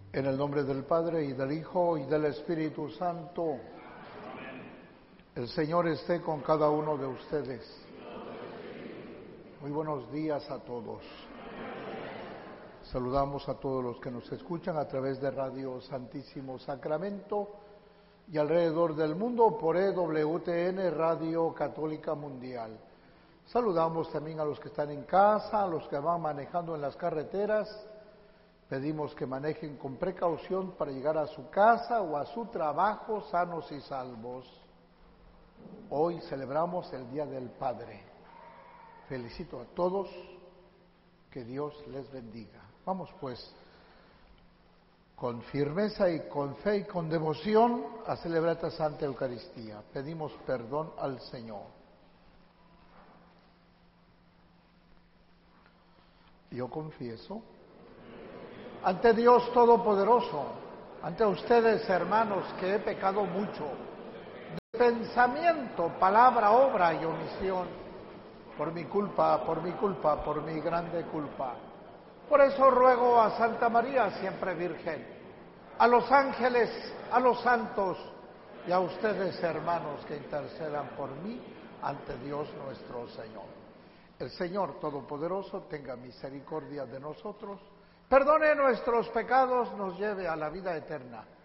En el nombre del Padre, y del Hijo, y del Espíritu Santo. El Señor esté con cada uno de ustedes. Muy buenos días a todos. Saludamos a todos los que nos escuchan a través de Radio Santísimo Sacramento y alrededor del mundo por EWTN, Radio Católica Mundial. Saludamos también a los que están en casa, a los que van manejando en las carreteras. Pedimos que manejen con precaución para llegar a su casa o a su trabajo sanos y salvos. Hoy celebramos el Día del Padre. Felicito a todos, que Dios les bendiga. Vamos pues, con firmeza y con fe y con devoción, a celebrar esta Santa Eucaristía. Pedimos perdón al Señor. Yo confieso ante Dios Todopoderoso, ante ustedes, hermanos, que he pecado mucho, de pensamiento, palabra, obra y omisión, por mi culpa, por mi grande culpa. Por eso ruego a Santa María, siempre Virgen, a los ángeles, a los santos y a ustedes, hermanos, que intercedan por mí ante Dios nuestro Señor. El Señor Todopoderoso tenga misericordia de nosotros, perdone nuestros pecados, nos lleve a la vida eterna